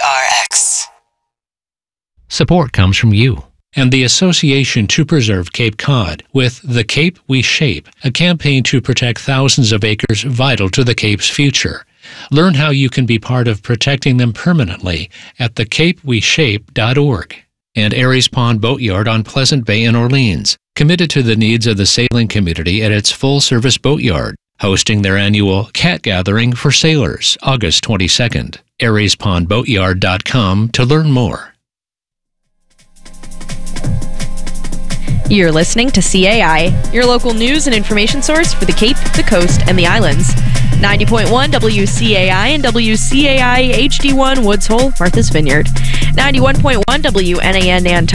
KRX. Support comes from you and the Association to Preserve Cape Cod with The Cape We Shape, a campaign to protect thousands of acres vital to the Cape's future. Learn how you can be part of protecting them permanently at thecapeweshape.org. And Aries Pond Boatyard on Pleasant Bay in Orleans, committed to the needs of the sailing community at its full-service boatyard, hosting their annual Cat Gathering for Sailors, August 22nd. ariespondboatyard.com to learn more. You're listening to CAI, your local news and information source for the Cape, the Coast, and the Islands. 90.1 WCAI and WCAI HD1 Woods Hole, Martha's Vineyard. 91.1 WNAN Nantucket.